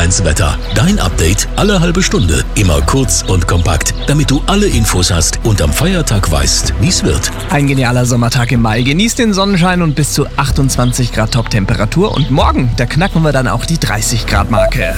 RT1 Wetter. Dein Update alle halbe Stunde. Immer kurz und kompakt, damit du alle Infos hast und am Feiertag weißt, wie es wird. Ein genialer Sommertag im Mai. Genießt den Sonnenschein und bis zu 28 Grad Top-Temperatur. Und morgen, da knacken wir dann auch die 30 Grad Marke.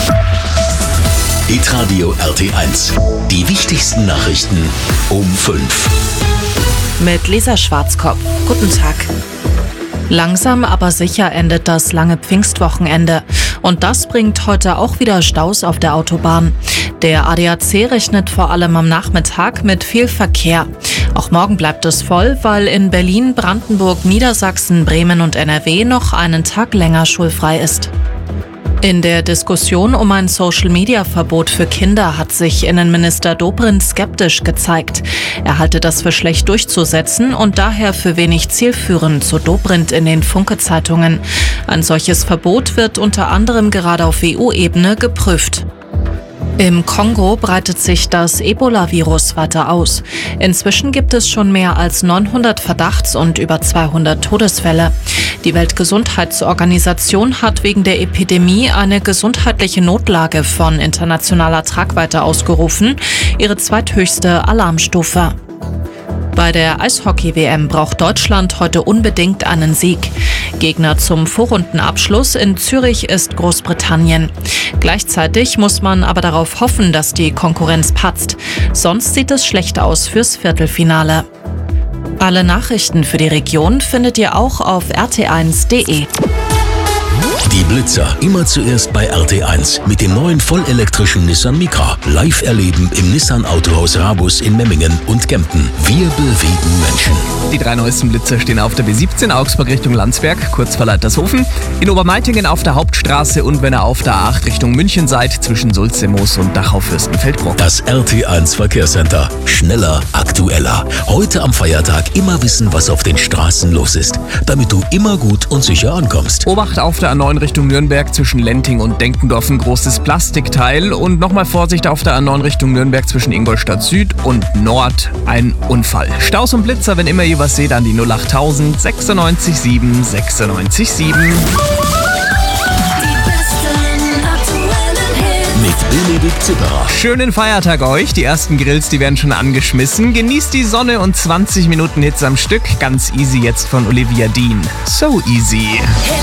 Hitradio RT1. Die wichtigsten Nachrichten um 5. Mit Lisa Schwarzkopf. Guten Tag. Langsam aber sicher endet das lange Pfingstwochenende. Und das bringt heute auch wieder Staus auf der Autobahn. Der ADAC rechnet vor allem am Nachmittag mit viel Verkehr. Auch morgen bleibt es voll, weil in Berlin, Brandenburg, Niedersachsen, Bremen und NRW noch einen Tag länger schulfrei ist. In der Diskussion um ein Social-Media-Verbot für Kinder hat sich Innenminister Dobrindt skeptisch gezeigt. Er halte das für schlecht durchzusetzen und daher für wenig zielführend, so Dobrindt in den Funke-Zeitungen. Ein solches Verbot wird unter anderem gerade auf EU-Ebene geprüft. Im Kongo breitet sich das Ebola-Virus weiter aus. Inzwischen gibt es schon mehr als 900 Verdachts- und über 200 Todesfälle. Die Weltgesundheitsorganisation hat wegen der Epidemie eine gesundheitliche Notlage von internationaler Tragweite ausgerufen, ihre zweithöchste Alarmstufe. Bei der Eishockey-WM braucht Deutschland heute unbedingt einen Sieg. Gegner zum Vorrundenabschluss in Zürich ist Großbritannien. Gleichzeitig muss man aber darauf hoffen, dass die Konkurrenz patzt. Sonst sieht es schlecht aus fürs Viertelfinale. Alle Nachrichten für die Region findet ihr auch auf rt1.de. Die Blitzer immer zuerst bei RT1 mit dem neuen vollelektrischen Nissan Micra. Live erleben im Nissan Autohaus Rabus in Memmingen und Kempten. Wir bewegen Menschen. Die 3 neuesten Blitzer stehen auf der B17 Augsburg Richtung Landsberg, kurz vor Leitershofen, in Obermeitingen auf der Hauptstraße und wenn ihr auf der A8 Richtung München seid, zwischen Sulzmoos und Dachau-Fürstenfeldbruck. Das RT1 Verkehrscenter. Schneller, aktueller. Heute am Feiertag immer wissen, was auf den Straßen los ist, damit du immer gut und sicher ankommst. Obacht auf der A9 Richtung Nürnberg zwischen Lenting und Denkendorf ein großes Plastikteil und nochmal Vorsicht auf der A9 Richtung Nürnberg zwischen Ingolstadt Süd und Nord ein Unfall. Staus und Blitzer, wenn immer ihr was seht, an die 08000 96 7 96 7. Mit Benedikt Zipperer. Schönen Feiertag euch. Die ersten Grills, die werden schon angeschmissen. Genießt die Sonne und 20 Minuten Hits am Stück. Ganz easy jetzt von Olivia Dean. So easy.